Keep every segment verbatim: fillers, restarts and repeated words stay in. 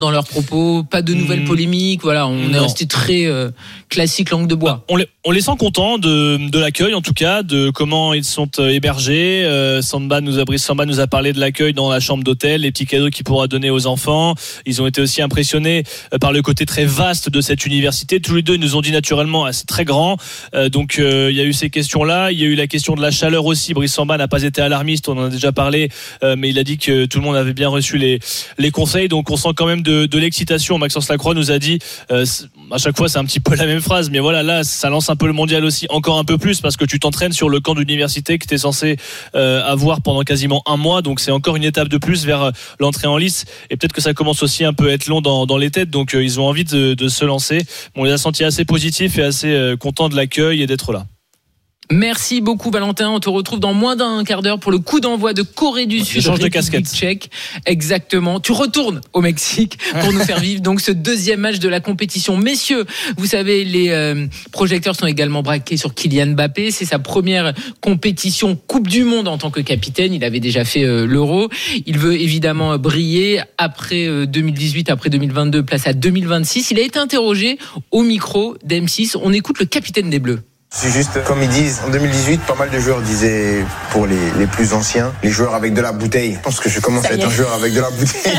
dans leurs propos, pas de nouvelles mmh. polémiques. Voilà, on non. est resté très euh, classique langue de bois. Bah, on, les, on les sent contents de, de l'accueil, en tout cas, de comment ils sont euh, hébergés. Euh, Samba nous a, Brice Samba nous a parlé de l'accueil dans la chambre d'hôtel, les petits cadeaux qu'il pourra donner aux enfants. Ils ont été aussi impressionnés euh, par le côté très vaste de cette université. Tous les deux, ils nous ont dit naturellement, ah, c'est très grand. Euh, donc, euh, il y a eu ces questions-là. Il y a eu la question de la chaleur aussi. Brice Samba n'a pas été alarmiste, on en a déjà parlé, euh, mais il a dit que tout le monde avait bien reçu les, les conseils. Donc, on sent quand même de De, de l'excitation. Maxence Lacroix nous a dit euh, à chaque fois c'est un petit peu la même phrase, mais voilà, là ça lance un peu le mondial aussi, encore un peu plus, parce que tu t'entraînes sur le camp d'université que tu es censé euh, avoir pendant quasiment un mois, donc c'est encore une étape de plus vers euh, l'entrée en lice, et peut-être que ça commence aussi un peu à être long dans, dans les têtes, donc euh, ils ont envie de, de se lancer. Bon, on les a sentis assez positifs et assez euh, contents de l'accueil et d'être là. Merci beaucoup Valentin, on te retrouve dans moins d'un quart d'heure pour le coup d'envoi de Corée du Sud, change de casquette tchèque. Exactement, tu retournes au Mexique pour nous faire vivre donc ce deuxième match de la compétition. Messieurs, vous savez, les euh, projecteurs sont également braqués sur Kylian Mbappé, c'est sa première compétition Coupe du Monde en tant que capitaine, il avait déjà fait euh, l'Euro, il veut évidemment briller après euh, deux mille dix-huit, après deux mille vingt-deux, place à deux mille vingt-six. Il a été interrogé au micro d'M six, on écoute le capitaine des Bleus. C'est juste, comme ils disent, en deux mille dix-huit, pas mal de joueurs disaient, pour les, les plus anciens, les joueurs avec de la bouteille. Je pense que je commence à être un joueur avec de la bouteille.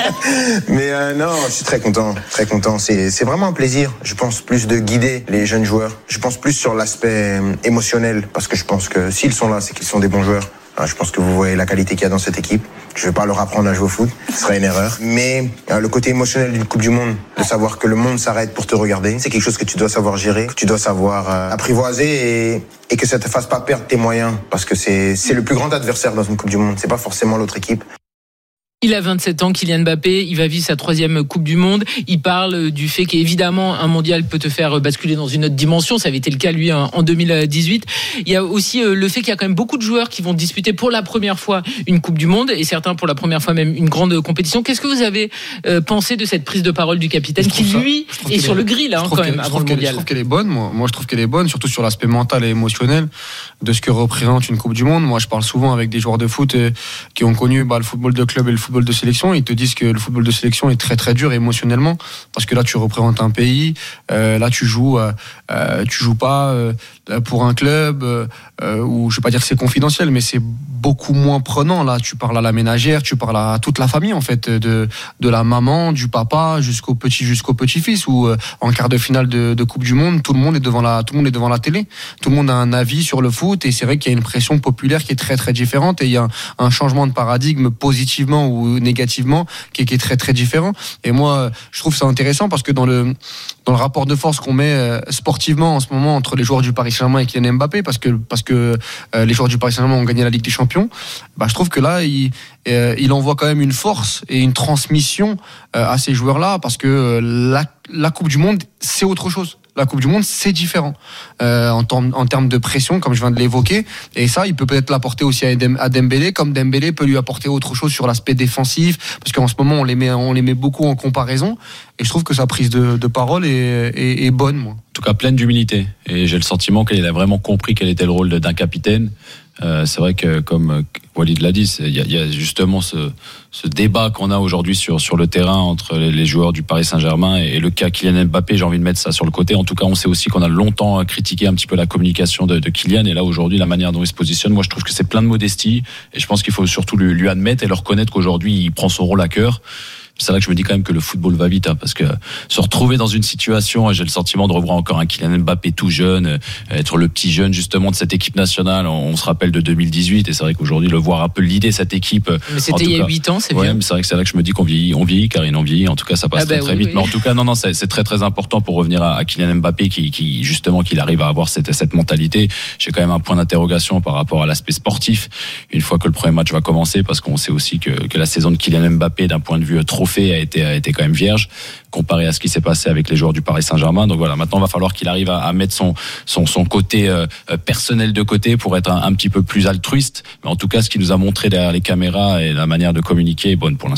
Mais euh, non, je suis très content, très content. C'est, c'est vraiment un plaisir. Je pense plus de guider les jeunes joueurs. Je pense plus sur l'aspect émotionnel, parce que je pense que s'ils sont là, c'est qu'ils sont des bons joueurs. Je pense que vous voyez la qualité qu'il y a dans cette équipe. Je ne vais pas leur apprendre à jouer au foot, ce serait une erreur. Mais euh, le côté émotionnel d'une Coupe du Monde, de savoir que le monde s'arrête pour te regarder, c'est quelque chose que tu dois savoir gérer, que tu dois savoir euh, apprivoiser et, et que ça ne te fasse pas perdre tes moyens. Parce que c'est, c'est le plus grand adversaire dans une Coupe du Monde, c'est pas forcément l'autre équipe. Il a vingt-sept ans, Kylian Mbappé, il va vivre sa troisième Coupe du Monde. Il parle du fait qu'évidemment, un mondial peut te faire basculer dans une autre dimension. Ça avait été le cas, lui, en deux mille dix-huit. Il y a aussi le fait qu'il y a quand même beaucoup de joueurs qui vont disputer pour la première fois une Coupe du Monde et certains pour la première fois même une grande compétition. Qu'est-ce que vous avez pensé de cette prise de parole du capitaine qui, lui, est sur le grill, hein, quand même, avant le mondial? Je trouve qu'elle est bonne. Moi, moi, je trouve qu'elle est bonne, surtout sur l'aspect mental et émotionnel de ce que représente une Coupe du Monde. Moi, je parle souvent avec des joueurs de foot qui ont connu bah, le football de club et le football de sélection. Ils te disent que le football de sélection est très très dur émotionnellement parce que là tu représentes un pays, euh, là tu joues, euh, tu joues pas euh, pour un club euh, où je vais pas dire que c'est confidentiel, mais c'est beaucoup moins prenant. Là, tu parles à la ménagère, tu parles à toute la famille en fait, de de la maman, du papa jusqu'au petit jusqu'au petit-fils. Ou euh, en quart de finale de, de Coupe du Monde, tout le monde est devant la tout le monde est devant la télé. Tout le monde a un avis sur le foot et c'est vrai qu'il y a une pression populaire qui est très très différente et il y a un, un changement de paradigme positivement ou négativement qui est, qui est très très différent. Et moi, je trouve ça intéressant parce que dans le dans le rapport de force qu'on met euh, sportivement en ce moment entre les joueurs du Paris Saint-Germain et Kylian Mbappé, parce que parce que euh, les joueurs du Paris Saint-Germain ont gagné la Ligue des Champions, bah je trouve que là il euh, il envoie quand même une force et une transmission euh, à ces joueurs-là parce que euh, la la Coupe du Monde c'est autre chose. La Coupe du Monde, c'est différent euh, en, term- en termes de pression, comme je viens de l'évoquer. Et ça, il peut peut-être l'apporter aussi à, Dem- à Dembélé, comme Dembélé peut lui apporter autre chose sur l'aspect défensif, parce qu'en ce moment, on les met, on les met beaucoup en comparaison. Et je trouve que sa prise de, de parole est, est, est bonne, moi. En tout cas, pleine d'humilité. Et j'ai le sentiment qu'elle a vraiment compris quel était le rôle d'un capitaine. Euh, c'est vrai que, comme Walid l'a dit, il y, y a justement ce, ce débat qu'on a aujourd'hui sur, sur le terrain entre les, les joueurs du Paris Saint-Germain et, et le cas Kylian Mbappé. J'ai envie de mettre ça sur le côté. En tout cas, on sait aussi qu'on a longtemps critiqué un petit peu la communication de, de Kylian. Et là, aujourd'hui, la manière dont il se positionne, moi, je trouve que c'est plein de modestie. Et je pense qu'il faut surtout lui, lui admettre et le reconnaître qu'aujourd'hui, il prend son rôle à cœur. C'est là que je me dis quand même que le football va vite, hein, parce que se retrouver dans une situation, j'ai le sentiment de revoir encore un Kylian Mbappé tout jeune, être le petit jeune justement de cette équipe nationale. On se rappelle de deux mille dix-huit et c'est vrai qu'aujourd'hui le voir un peu l'idée cette équipe. Mais c'était il y a huit ans, c'est ouais, bien. Mais c'est vrai que c'est là que je me dis qu'on vieillit, on vieillit, car il en vieillit. En tout cas, ça passe ah bah très, très oui, vite. Oui. Mais en tout cas, non, non, c'est, c'est très très important pour revenir à, à Kylian Mbappé qui, qui justement qu'il arrive à avoir cette cette mentalité. J'ai quand même un point d'interrogation par rapport à l'aspect sportif. Une fois que le premier match va commencer, parce qu'on sait aussi que que la saison de Kylian Mbappé d'un point de vue trophée a été a été quand même vierge comparé à ce qui s'est passé avec les joueurs du Paris Saint-Germain. Donc voilà, maintenant il va falloir qu'il arrive à, à mettre son son son côté euh, personnel de côté pour être un, un petit peu plus altruiste. Mais en tout cas, ce qu'il nous a montré derrière les caméras et la manière de communiquer est bonne pour l'instant.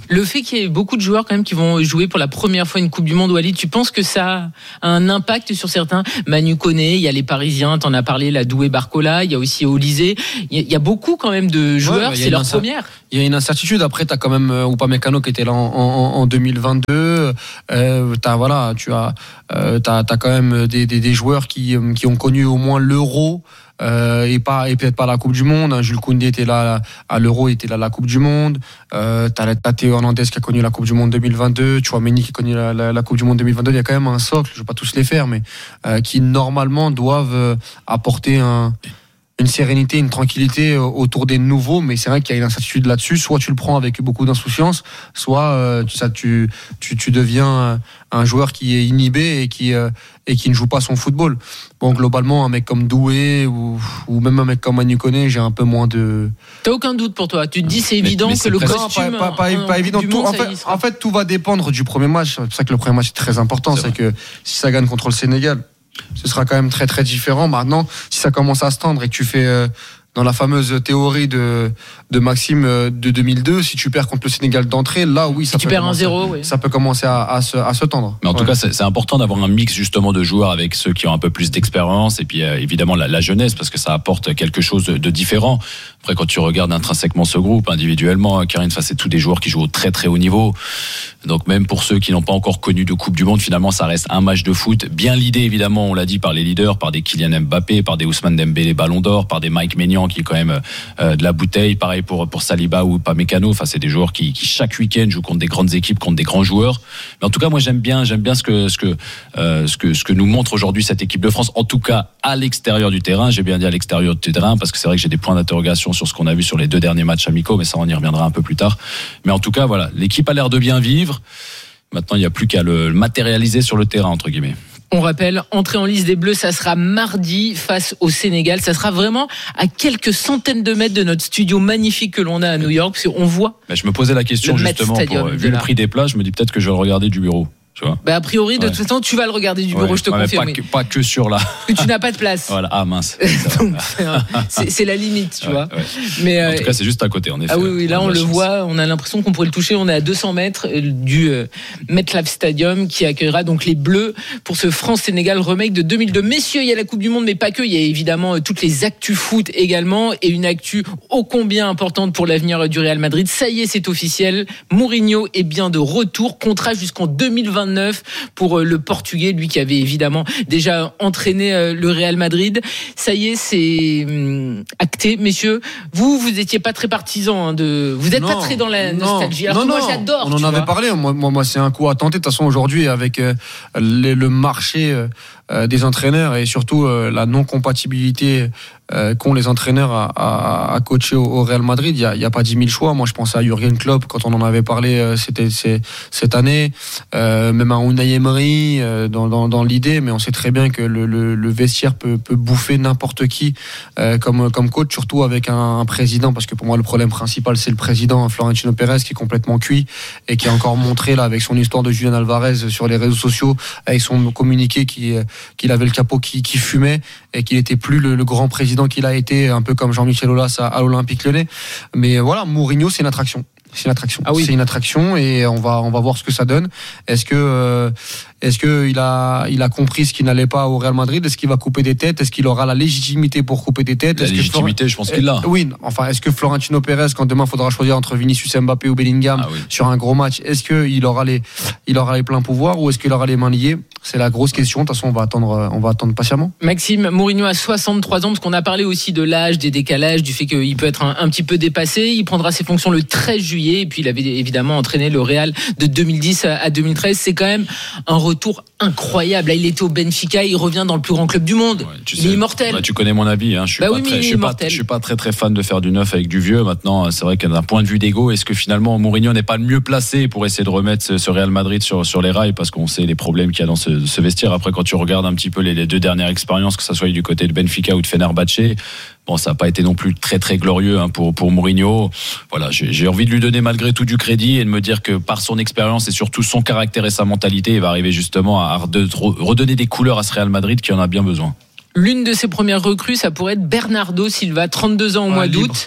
Le fait qu'il y ait beaucoup de joueurs quand même qui vont jouer pour la première fois une Coupe du Monde, Walid, tu penses que ça a un impact sur certains? Manu Koné, il y a les Parisiens, t'en as parlé, la Doué Barcola, il y a aussi Olysée. Il y a beaucoup quand même de joueurs, ouais, c'est leur incer... première. Il y a une incertitude. Après, t'as quand même Upamecano qui était là en, en, en deux mille vingt-deux. Euh, t'as voilà, tu as, euh, t'as, t'as quand même des, des, des joueurs qui, qui ont connu au moins l'Euro. Euh, et pas et peut-être pas la Coupe du Monde. Jules Koundé était là à l'Euro, il était là à la Coupe du Monde. Euh, t'as, t'as Théo Hernandez qui a connu la Coupe du Monde deux mille vingt-deux. Tu vois Mendy qui a connu la, la, la Coupe du Monde deux mille vingt-deux. Il y a quand même un socle, je vais pas tous les faire, mais euh, qui normalement doivent euh, apporter un une sérénité, une tranquillité autour des nouveaux, mais c'est vrai qu'il y a une incertitude là-dessus. Soit tu le prends avec beaucoup d'insouciance, soit euh, ça, tu, tu, tu deviens un joueur qui est inhibé et qui, euh, et qui ne joue pas son football. Bon, globalement, un mec comme Doué ou, ou même un mec comme Manu Koné, j'ai un peu moins de... T'as aucun doute pour toi? Tu te dis c'est évident mais, mais c'est que le costume... Non, pas, pas, pas, pas évident. Tout, monde, en, fait, en fait, tout va dépendre du premier match. C'est pour ça que le premier match est très important. C'est, c'est que si ça gagne contre le Sénégal, ce sera quand même très très différent. Maintenant, si ça commence à se tendre et que tu fais euh, dans la fameuse théorie de, de Maxime euh, de deux mille deux, si tu perds contre le Sénégal d'entrée, là oui, ça, si peut, tu perds commencer, un zéro, oui. ça peut commencer à, à, se, à se tendre. Mais en ouais. tout cas, c'est, c'est important d'avoir un mix justement de joueurs avec ceux qui ont un peu plus d'expérience et puis euh, évidemment la, la jeunesse parce que ça apporte quelque chose de, de différent. Après, quand tu regardes intrinsèquement ce groupe, individuellement, Karine, c'est tous des joueurs qui jouent au très très haut niveau. Donc même pour ceux qui n'ont pas encore connu de Coupe du Monde, finalement, ça reste un match de foot. Bien l'idée, évidemment, on l'a dit, par les leaders, par des Kylian Mbappé, par des Ousmane Dembélé Ballon d'Or, par des Mike Maignan qui est quand même euh, de la bouteille. Pareil pour pour Saliba ou Upamecano. Enfin, c'est des joueurs qui, qui chaque week-end jouent contre des grandes équipes, contre des grands joueurs. Mais en tout cas, moi, j'aime bien, j'aime bien ce que ce que euh, ce que ce que nous montre aujourd'hui cette équipe de France. En tout cas, à l'extérieur du terrain. J'ai bien dit à l'extérieur du terrain parce que c'est vrai que j'ai des points d'interrogation sur ce qu'on a vu sur les deux derniers matchs amicaux, mais ça, on y reviendra un peu plus tard. Mais en tout cas, voilà, l'équipe a l'air de bien vivre. Maintenant, il n'y a plus qu'à le matérialiser sur le terrain, entre guillemets. On rappelle, entrée en lice des Bleus, ça sera mardi face au Sénégal. Ça sera vraiment à quelques centaines de mètres de notre studio magnifique que l'on a à New York, parce qu'on voit. Mais je me posais la question justement, pour, vu le prix des places, je me dis peut-être que je vais le regarder du bureau. Tu vois bah a priori, de ouais. toute façon, tu vas le regarder du bureau, ouais. je te ouais, confirme. Pas que, pas que sur là. Tu n'as pas de place. Voilà, ah mince. Donc, c'est, c'est la limite, tu ouais, vois. Ouais. Mais en euh, tout cas, c'est juste à côté, en effet. Ah oui, oui, là, on, on le chance. voit, on a l'impression qu'on pourrait le toucher. On est à deux cents mètres du euh, MetLife Stadium qui accueillera donc les Bleus pour ce France-Sénégal remake de deux mille deux. Messieurs, il y a la Coupe du Monde, mais pas que. Il y a évidemment euh, toutes les actus foot également et une actu ô combien importante pour l'avenir du Real Madrid. Ça y est, c'est officiel. Mourinho est bien de retour. Contrat jusqu'en deux mille vingt-neuf pour le Portugais, lui qui avait évidemment déjà entraîné le Real Madrid. Ça y est, c'est acté, messieurs. Vous, vous étiez pas très partisans hein, de. Vous êtes non, pas très dans la nostalgie. Alors non, que non, moi, j'adore. On en avait vois. parlé. Moi, moi, moi, c'est un coup à tenter. De toute façon, aujourd'hui, avec euh, le, le marché euh, des entraîneurs et surtout euh, la non-compatibilité euh, qu'ont les entraîneurs à, à, à coacher au, au Real Madrid, il y a, il y a pas dix mille choix. Moi, je pense à Jürgen Klopp quand on en avait parlé. Euh, c'était c'est, cette année. Euh, même à Unai Emery euh, dans, dans, dans l'idée, mais on sait très bien que le, le, le vestiaire peut, peut bouffer n'importe qui euh, comme, comme coach, surtout avec un, un président, parce que pour moi le problème principal c'est le président Florentino Pérez qui est complètement cuit et qui a encore montré là avec son histoire de Julian Alvarez sur les réseaux sociaux, avec son communiqué qui, qu'il avait le capot qui, qui fumait et qu'il n'était plus le, le grand président qu'il a été, un peu comme Jean-Michel Aulas à, à l'Olympique Lyonnais. Mais voilà, Mourinho c'est une attraction. C'est une attraction. Ah oui. C'est une attraction et on va on va voir ce que ça donne. Est-ce que euh, est-ce que il a il a compris ce qui n'allait pas au Real Madrid? Est-ce qu'il va couper des têtes? Est-ce qu'il aura la légitimité pour couper des têtes? La est-ce légitimité, que Florent... je pense qu'il l'a. Oui. Enfin, est-ce que Florentino Pérez, quand demain il faudra choisir entre Vinicius Mbappé ou Bellingham ah oui. sur un gros match, est-ce que il aura les il aura les pleins pouvoirs ou est-ce qu'il aura les mains liées? C'est la grosse question. De toute façon, on va attendre on va attendre patiemment. Maxime, Mourinho a soixante-trois ans parce qu'on a parlé aussi de l'âge, des décalages, du fait qu'il peut être un, un petit peu dépassé. Il prendra ses fonctions le treize juillet et puis il avait évidemment entraîné le Real de deux mille dix à deux mille treize. C'est quand même un retour incroyable. Là, il était au Benfica, il revient dans le plus grand club du monde. Ouais, tu il sais, est immortel. Bah, tu connais mon avis. Hein. Je suis bah pas oui, très, je suis pas, je suis pas très très fan de faire du neuf avec du vieux. Maintenant, c'est vrai que d'un point de vue d'ego, est-ce que finalement Mourinho n'est pas le mieux placé pour essayer de remettre ce, ce Real Madrid sur sur les rails parce qu'on sait les problèmes qu'il y a dans ce, ce vestiaire. Après, quand tu regardes un petit peu les, les deux dernières expériences, que ça soit du côté de Benfica ou de Fenerbahçe. Bon, ça n'a pas été non plus très très glorieux hein, pour pour Mourinho. Voilà, j'ai, j'ai envie de lui donner malgré tout du crédit et de me dire que par son expérience et surtout son caractère et sa mentalité, il va arriver justement à redonner des couleurs à ce Real Madrid qui en a bien besoin. L'une de ses premières recrues, ça pourrait être Bernardo Silva, trente-deux ans au ouais, mois libre. d'août.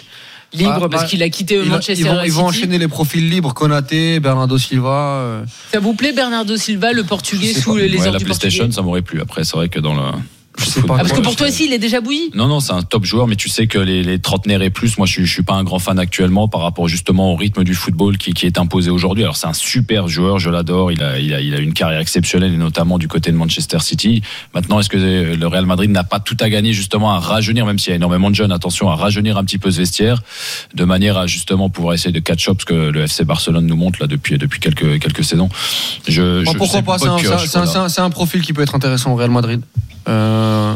libre bah, parce bah, qu'il a quitté il, Manchester ils vont, City. Ils vont enchaîner les profils libres, Konaté, Bernardo Silva. Euh... Ça vous plaît Bernardo Silva, le portugais sous pas. les ouais, ordres la du PlayStation, portugais. ça m'aurait plu. Après, c'est vrai que dans le. Je sais pas. Ah, parce que Ouais, pour toi je- aussi, il est déjà bouilli. Non, non, c'est un top joueur, mais tu sais que les, les trentenaires et plus, moi, je suis, je suis pas un grand fan actuellement par rapport justement au rythme du football qui, qui est imposé aujourd'hui. Alors, c'est un super joueur, je l'adore. Il a, il a, il a une carrière exceptionnelle et notamment du côté de Manchester City. Maintenant, est-ce que le Real Madrid n'a pas tout à gagner justement à rajeunir, même s'il y a énormément de jeunes, attention, à rajeunir un petit peu ce vestiaire, de manière à justement pouvoir essayer de catch-up, ce que le F C Barcelone nous montre là depuis, depuis quelques, quelques saisons. Je, Bon, je, pourquoi c'est pas, c'est un, Pochettino, c'est un- c'est un- voilà. c'est un- c'est un profil qui peut être intéressant au Real Madrid. Euh,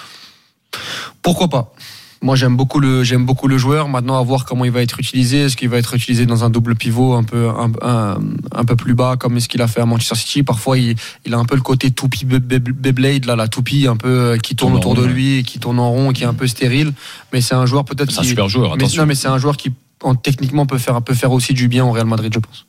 pourquoi pas? Moi, j'aime beaucoup le, j'aime beaucoup le joueur. Maintenant, à voir comment il va être utilisé. Est-ce qu'il va être utilisé dans un double pivot un peu, un, un, un peu plus bas, comme ce qu'il a fait à Manchester City? Parfois, il, il a un peu le côté toupie Beyblade, là, la toupie un peu qui tourne Tourne en autour de rond, lui, et qui tourne en rond, qui est un peu stérile. Mais c'est un joueur peut-être. C'est un qui- super joueur, mais, attention. non, mais c'est un joueur qui, en, techniquement, peut faire, peut faire aussi du bien au Real Madrid, je pense.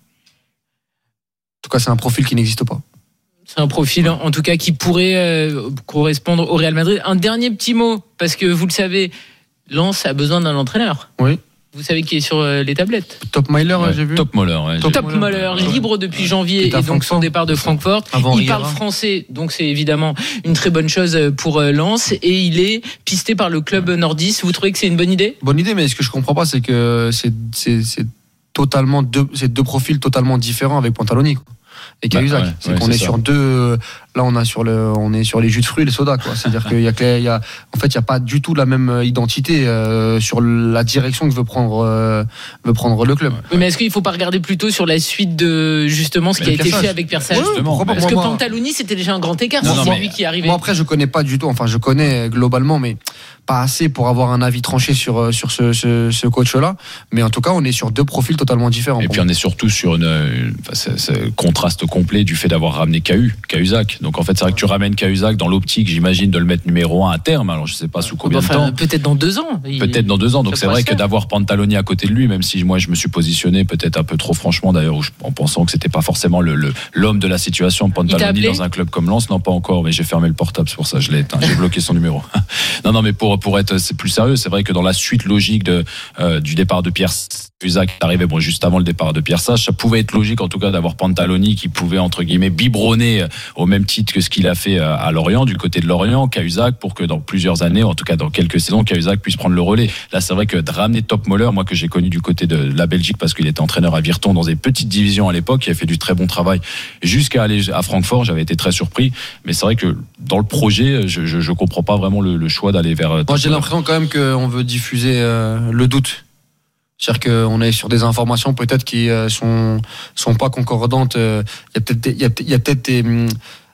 En tout cas, c'est un profil qui n'existe pas. C'est un profil, en tout cas, qui pourrait euh, correspondre au Real Madrid. Un dernier petit mot, parce que vous le savez, Lens a besoin d'un entraîneur. Oui. Vous savez qui est sur euh, les tablettes. Top Myler, Ouais, j'ai vu. Top Moller, ouais, Top j'ai- Top Moller, Ouais. libre depuis Qui janvier est à et donc son Francfort. départ de Francfort. Avant Il Riera. parle français, donc c'est évidemment une très bonne chose pour euh, Lens et il est pisté par le club nordiste. Vous trouvez que c'est une bonne idée? Bonne idée, mais ce que je comprends pas, c'est que c'est, c'est, c'est totalement deux, c'est deux profils totalement différents avec Pantaloni, quoi. Et Cahuzac. Bah, ouais, c'est ouais, qu'on c'est est ça. sur deux, là, on a sur le, on est sur les jus de fruits et les sodas, quoi. C'est-à-dire qu'il y a, que- il y a, en fait, il y a pas du tout la même identité, euh, sur la direction que veut prendre, euh, veut prendre le club. Oui, mais est-ce qu'il faut pas regarder plutôt sur la suite de justement ce Mais qui a avec été Persage. fait avec Persage? Ouais, justement, pourquoi pas, mais- Parce que moi, moi- Pantaloni, c'était déjà un grand écart. Non, C'est non, lui mais- qui est arrivé. Moi, après, je connais pas du tout, enfin, je connais globalement, mais pas assez pour avoir un avis tranché sur, sur ce, ce, ce coach-là. Mais en tout cas, on est sur deux profils totalement différents. Et pour puis on est surtout sur une, une- enfin, c'est, c'est le contraste complet du fait d'avoir ramené Cahu, Cahuzac. Donc en fait, c'est vrai que tu ramènes Cahuzac dans l'optique, j'imagine, de le mettre numéro un à terme. Alors je sais pas sous combien Enfin, de temps. peut-être dans deux ans. Il- Peut-être dans deux ans. Donc ça c'est pourrait vrai se que faire. d'avoir Pantaloni à côté de lui, même si moi je me suis positionné peut-être un peu trop franchement d'ailleurs, où je- en pensant que c'était pas forcément le, le- l'homme de la situation, t'a Pantaloni appelé dans un club comme Lens, non pas encore, mais j'ai fermé le portable, c'est pour ça que je l'ai éteint, j'ai bloqué son numéro. non non, mais pour pour être c'est plus sérieux, c'est vrai que dans la suite logique de euh, du départ de Pierre Cahuzac qui est arrivé bon juste avant le départ de Pierre Sage, ça pouvait être logique en tout cas d'avoir Pantaloni qui pouvait entre guillemets biberonner au même titre que ce qu'il a fait à Lorient, du côté de Lorient, Cahuzac, pour que dans plusieurs années, en tout cas dans quelques saisons, Cahuzac puisse prendre le relais. Là, c'est vrai que de ramener Top Moller, moi que j'ai connu du côté de la Belgique parce qu'il était entraîneur à Virton dans des petites divisions à l'époque, il a fait du très bon travail jusqu'à aller à Francfort, j'avais été très surpris. Mais c'est vrai que dans le projet, je je, je comprends pas vraiment le, le choix d'aller vers. Moi, j'ai l'impression quand même qu'on veut diffuser euh, le doute. C'est-à-dire qu'on est sur des informations peut-être qui euh, sont sont pas concordantes. Il y a peut-être des- il y a, il y a peut-être des, hum,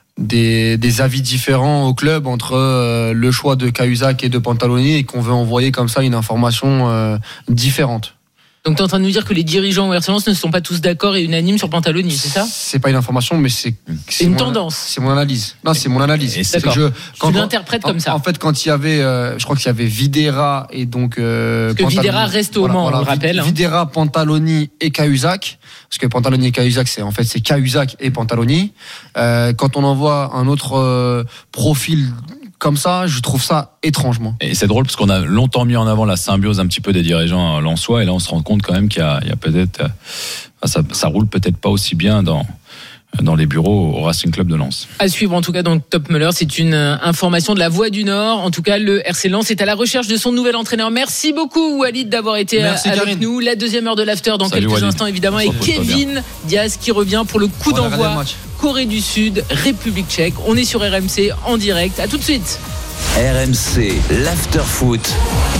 des des avis différents au club entre euh, le choix de Cahuzac et de Pantaloni et qu'on veut envoyer comme ça une information euh, différente. Donc tu es en train de nous dire que les dirigeants au R C Lens ne sont pas tous d'accord et unanimes sur Pantaloni, c'est ça? C'est pas une information, mais c'est C'est une mon- tendance. C'est mon analyse. Non, c'est mon analyse. Et C'est d'accord. que je- quand- Tu l'interprètes en- comme ça. En fait, quand il y avait, euh, je crois qu'il y avait Videra et donc euh, Parce que Pantaloni. Videra reste au Mans, on le rappelle, hein. Videra, Pantaloni et Cahuzac, parce que Pantaloni et Cahuzac, c'est en fait c'est Cahuzac et Pantaloni. Euh, quand on envoie un autre euh, profil comme ça, je trouve ça étrange, moi. Et c'est drôle parce qu'on a longtemps mis en avant la symbiose un petit peu des dirigeants lensois et là on se rend compte quand même qu'il y a, il y a peut-être, euh, ça, ça roule peut-être pas aussi bien dans dans les bureaux au Racing Club de Lens. À suivre en tout cas donc Top Muller, c'est une euh, information de la Voix du Nord. En tout cas, le R C Lens est à la recherche de son nouvel entraîneur. Merci beaucoup Walid d'avoir été Merci, euh, avec Karine. nous. La deuxième heure de l'after dans Salut, quelques Walid. instants évidemment On avec se repose pas Kevin Diaz qui revient pour le coup On va regarder d'envoi le match. Corée du Sud, République Tchèque. On est sur R M C en direct. À tout de suite. R M C, l'After Foot,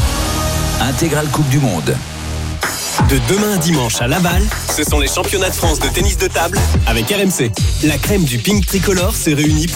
intégrale Coupe du Monde. De demain à dimanche à Laval, ce sont les championnats de France de tennis de table avec R M C. La crème du ping tricolore s'est réunie pour